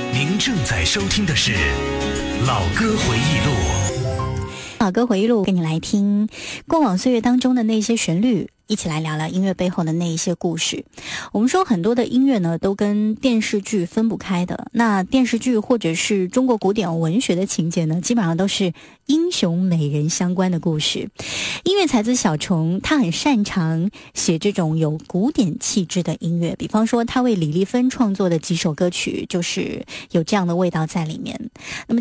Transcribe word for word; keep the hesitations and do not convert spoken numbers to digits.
您正在收听的是老歌回忆录。 老歌回忆录，跟你来听过往岁月当中的那些旋律，一起来聊聊音乐背后的那一些故事。我们说很多的音乐呢都跟电视剧分不开的，那电视剧或者是中国古典文学的情节呢，基本上都是英雄美人相关的故事。音乐才子小虫他很擅长写这种有古典气质的音乐，比方说他为李丽芬创作的几首歌曲就是有这样的味道在里面。那么